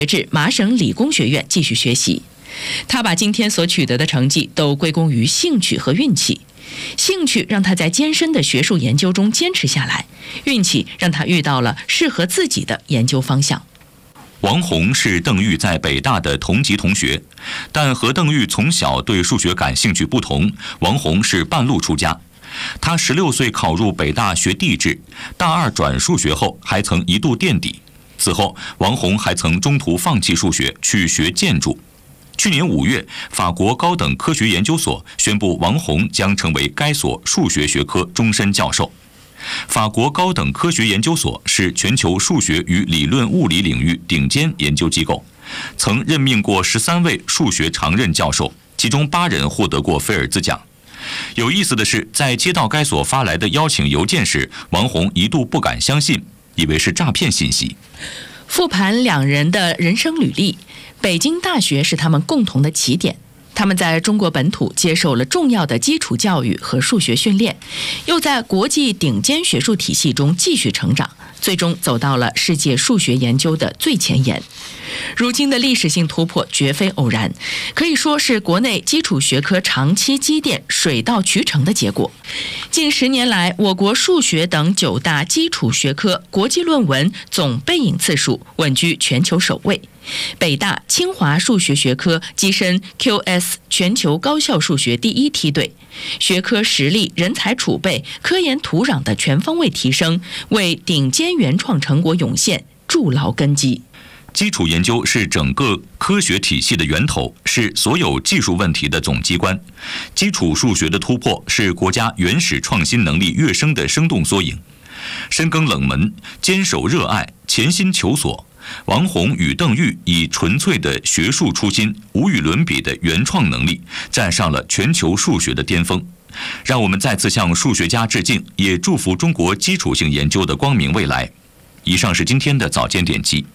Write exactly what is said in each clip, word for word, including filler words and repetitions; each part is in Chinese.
至麻省理工学院继续学习。他把今天所取得的成绩都归功于兴趣和运气。兴趣让他在艰深的学术研究中坚持下来，运气让他遇到了适合自己的研究方向。 王宏是邓玉在北大的同级同学，但和邓玉从小对数学感兴趣不同，王宏是半路出家。他十六岁考入北大学地质，大二转数学后还曾一度垫底。此后，王宏还曾中途放弃数学去学建筑。去年五月，法国高等科学研究所宣布王宏将成为该所数学学科终身教授。法国高等科学研究所是全球数学与理论物理领域顶尖研究机构，曾任命过十三位数学常任教授，其中八人获得过菲尔兹奖。有意思的是，在接到该所发来的邀请邮件时，王宏一度不敢相信，以为是诈骗信息。 复盘两人的人生履历，北京大学是他们共同的起点。他们在中国本土接受了重要的基础教育和数学训练，又在国际顶尖学术体系中继续成长，最终走到了世界数学研究的最前沿。如今的历史性突破绝非偶然，可以说是国内基础学科长期积淀水到渠成的结果。近十年来，我国数学等九大基础学科国际论文总背影次数稳居全球首位。北大、清华数学学科跻身 Q S 全球高校数学第一梯队，学科实力、人才储备、科研土壤的全方位提升，为顶尖原创成果涌现筑牢根基。 基础研究是整个科学体系的源头，是所有技术问题的总机关。基础数学的突破是国家原始创新能力跃升的生动缩影。深耕冷门，坚守热爱，潜心求索。王宏与邓玉以纯粹的学术初心、无与伦比的原创能力，站上了全球数学的巅峰。让我们再次向数学家致敬，也祝福中国基础性研究的光明未来。以上是今天的早间点击。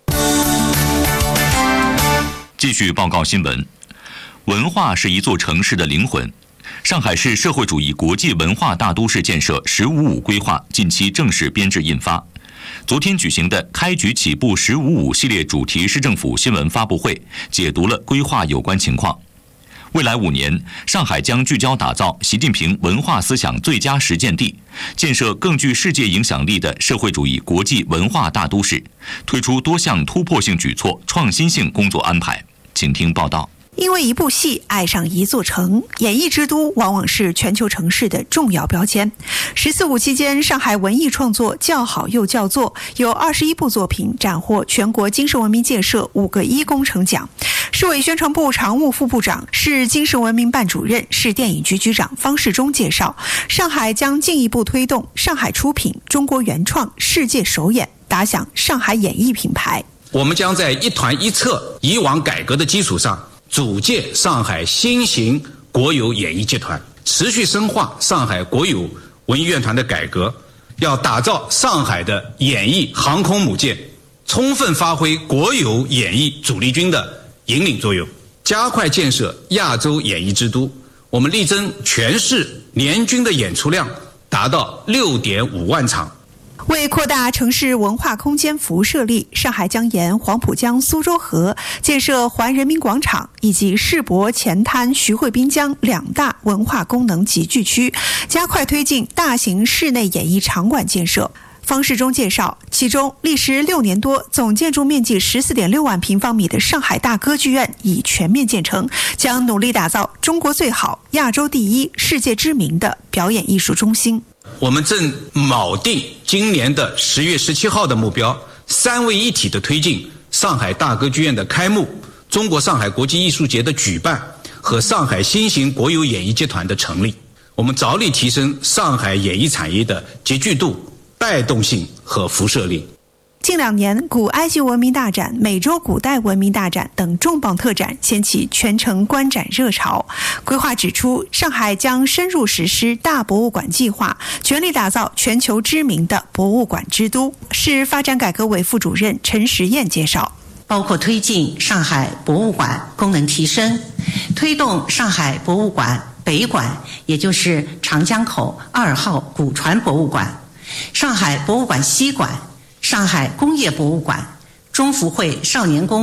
继续报告新闻。文化是一座城市的灵魂。上海市社会主义国际文化大都市建设“十五五”规划近期正式编制印发。昨天举行的开局起步“十五五”系列主题市政府新闻发布会，解读了规划有关情况。未来五年，上海将聚焦打造习近平文化思想最佳实践地，建设更具世界影响力的社会主义国际文化大都市，推出多项突破性举措、创新性工作安排。请听报道。 因为一部戏爱上一座城，演艺之都往往是全球城市的重要标签。十四五期间，上海文艺创作叫好又叫座，有二十一部作品斩获全国精神文明建设五个一工程奖。市委宣传部常务副部长、市精神文明办主任、市电影局局长方世忠介绍，上海将进一步推动上海出品、中国原创、世界首演，打响上海演艺品牌。 我们将在一团一策以往改革的基础上，组建上海新型国有演艺集团，持续深化上海国有文艺院团的改革，要打造上海的演艺航空母舰，充分发挥国有演艺主力军的引领作用，加快建设亚洲演艺之都。我们力争全市年均的演出量达到 六点五万场。 为扩大城市文化空间辐射力，上海将沿黄浦江苏州河建设环人民广场以及世博前滩徐汇滨江两大文化功能集聚区，加快推进大型室内演艺场馆建设。方世忠介绍，其中历时六年多、总建筑面积 十四点六万平方米的上海大歌剧院已全面建成，将努力打造中国最好、亚洲第一、世界知名的表演艺术中心。 我们正铆定今年的十月十七号的目标，三位一体的推进上海大歌剧院的开幕、中国上海国际艺术节的举办和上海新型国有演艺集团的成立。我们着力提升上海演艺产业的集聚度、带动性和辐射力。 近两年，古埃及文明大展、美洲古代文明大展等重磅特展掀起全城观展热潮。规划指出，上海将深入实施大博物馆计划，全力打造全球知名的博物馆之都。市发展改革委副主任陈实验介绍， 包括推进上海博物馆功能提升，推动上海博物馆北馆，也就是长江口二号古船博物馆，上海博物馆西馆、上海工业博物馆、中福会少年宫